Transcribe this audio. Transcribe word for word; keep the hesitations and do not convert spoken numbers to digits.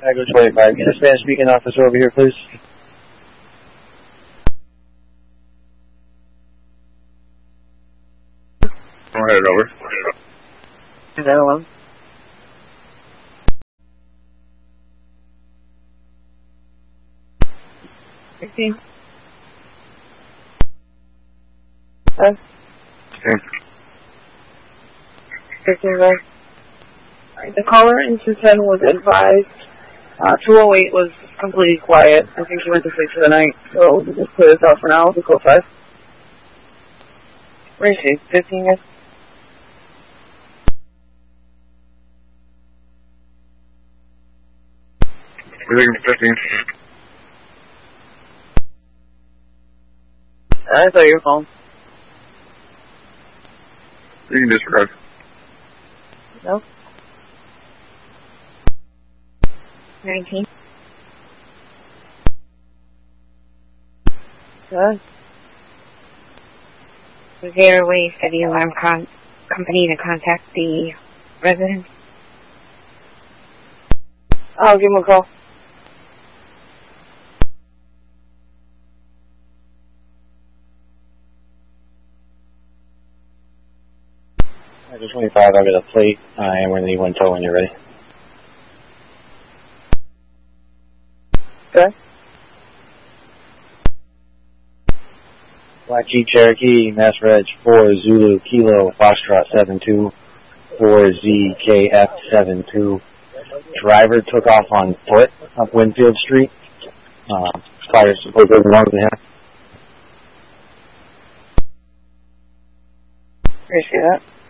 Echo twenty-five. Get a Spanish speaking officer over here, please. Go ahead, over. Is that alone? Fifteen. Uh, Okay. fifteen, right? Alright, the caller in two ten was advised. Uh, two oh eight was completely quiet. I think he went to sleep for the night, so we'll just clear this out for now. We'll go five. Where is she? fifteen, yes? We're taking fifteen. I saw your phone. You can disregard. No? nineteen. Good. Is there a way for the alarm con- company to contact the residents? I'll give him a call. Echo twenty-five, I've got a plate, uh, and we're going to need one tow when you're ready. Okay. Black Jeep Cherokee, Mass Reg four Zulu Kilo Foxtrot seven two four Z K F seven two. Driver took off on foot up Winfield Street. Uh, fire supposedly belongs to him. Appreciate that.